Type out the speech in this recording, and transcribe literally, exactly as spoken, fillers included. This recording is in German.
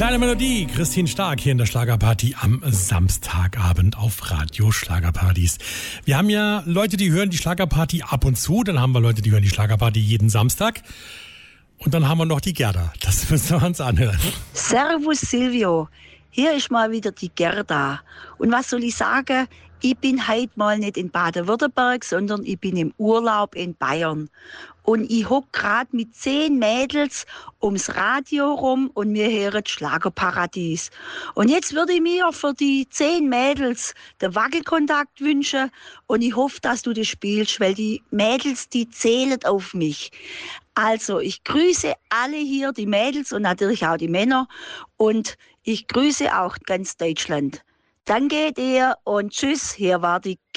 Kleine Melodie, Christine Stark hier in der Schlagerparty am Samstagabend auf Radio Schlagerparadies. Wir haben ja Leute, die hören die Schlagerparty ab und zu, dann haben wir Leute, die hören die Schlagerparty jeden Samstag. Und dann haben wir noch die Gerda. Das müssen wir uns anhören. Servus Silvio, hier ist mal wieder die Gerda. Und was soll ich sagen? Ich bin heute mal nicht in Baden-Württemberg, sondern ich bin im Urlaub in Bayern. Und ich hock gerade mit zehn Mädels ums Radio rum und wir hören Schlagerparadies. Und jetzt würde ich mir für die zehn Mädels den Wackelkontakt wünschen und ich hoffe, dass du das spielst, weil die Mädels, die zählen auf mich. Also, ich grüße alle hier, die Mädels und natürlich auch die Männer. Und ich grüße auch ganz Deutschland. Danke dir und tschüss, hier war die